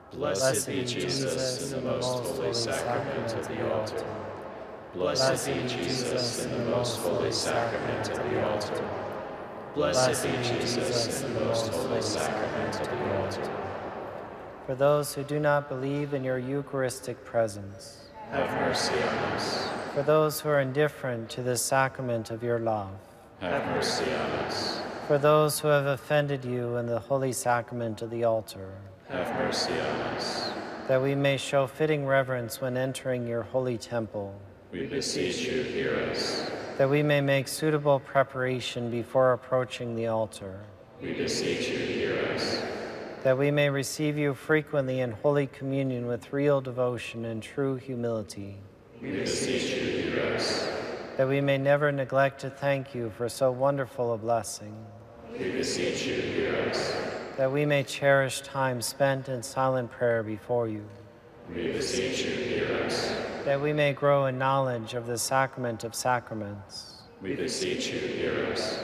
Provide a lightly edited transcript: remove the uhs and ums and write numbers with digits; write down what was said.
Blessed be Jesus in the most holy sacrament of the altar. Blessed be Jesus in the most holy sacrament of the altar. Blessed be Jesus in the most holy sacrament of the altar. For those who do not believe in your Eucharistic presence, Have mercy on us. for those who are indifferent to the sacrament of your love, Have mercy on us. for those who have offended you in the holy sacrament of the altar, Have mercy on us. that we may show fitting reverence when entering your holy temple, We beseech you, hear us. that we may make suitable preparation before approaching the altar, We beseech you, hear us. that we may receive you frequently in Holy Communion with real devotion and true humility, We beseech you, hear us. that we may never neglect to thank you for so wonderful a blessing, We beseech you, hear us. that we may cherish time spent in silent prayer before you, We beseech you, hear us. that we may grow in knowledge of the sacrament of sacraments, We beseech you, hear us.